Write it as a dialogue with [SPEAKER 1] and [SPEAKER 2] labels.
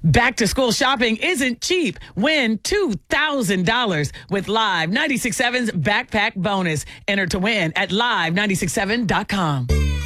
[SPEAKER 1] Back to school shopping isn't cheap. Win $2,000 with Live 96.7's Backpack Bonus. Enter to win at live967.com.